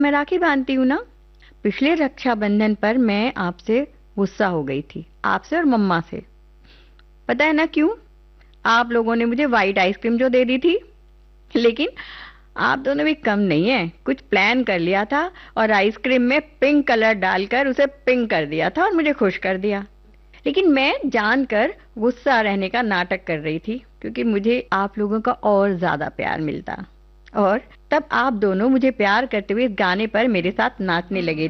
मैं राखी बांधती हूँ ना। पिछले रक्षाबंधन पर मैं आपसे गुस्सा हो गई थी, आपसे और मम्मा से। पता है ना क्यों? आप लोगों ने मुझे वाइट आइसक्रीम जो दे दी थी, लेकिन आप दोनों भी कम नहीं है, कुछ प्लान कर लिया था और आइसक्रीम में पिंक कलर डालकर उसे पिंक कर दिया था और मुझे खुश कर दिया। लेकिन मैं जानकर गुस्सा रहने का नाटक कर रही थी, क्योंकि मुझे आप लोगों का और ज्यादा प्यार मिलता। और तब आप दोनों मुझे प्यार करते हुए इस गाने पर मेरे साथ नाचने लगे